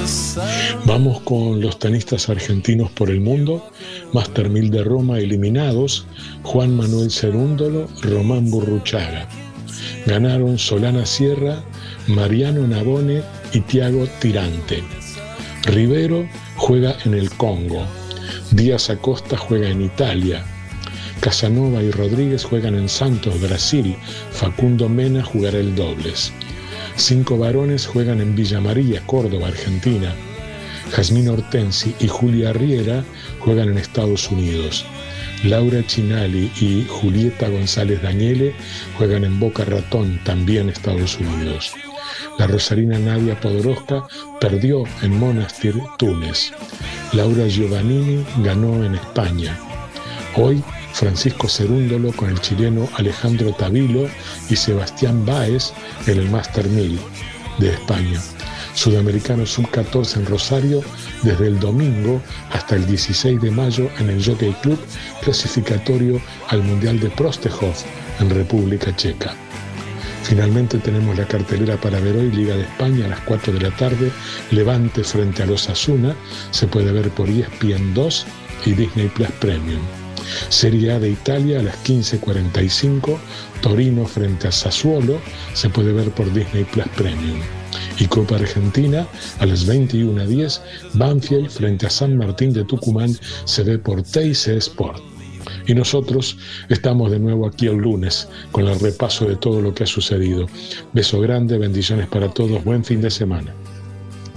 Vamos con los tenistas argentinos por el mundo. Master 1000 de Roma eliminados: Juan Manuel Cerúndolo, Román Burruchaga. Ganaron Solana Sierra, Mariano Navone y Thiago Tirante. Rivero juega en el Congo. Díaz Acosta juega en Italia. Casanova y Rodríguez juegan en Santos, Brasil. Facundo Mena jugará el dobles. 5 varones juegan en Villa María, Córdoba, Argentina. Jazmín Hortensi y Julia Riera juegan en Estados Unidos. Laura Chinali y Julieta González Daniele juegan en Boca Ratón, también Estados Unidos. La rosarina Nadia Podoroska perdió en Monastir, Túnez. Laura Giovannini ganó en España. Hoy, Francisco Cerúndolo con el chileno Alejandro Tavilo y Sebastián Báez en el Master 1000 de España. Sudamericano Sub-14 en Rosario desde el domingo hasta el 16 de mayo en el Jockey Club, clasificatorio al Mundial de Prostejov en República Checa. Finalmente tenemos la cartelera para ver hoy: Liga de España a las 4 de la tarde, Levante frente a los Osasuna, se puede ver por ESPN 2 y Disney Plus Premium. Serie A de Italia a las 15:45, Torino frente a Sassuolo, se puede ver por Disney Plus Premium. Y Copa Argentina a las 21:10, Banfield frente a San Martín de Tucumán, se ve por TIC Sport. Y nosotros estamos de nuevo aquí el lunes con el repaso de todo lo que ha sucedido. Beso grande, bendiciones para todos, buen fin de semana.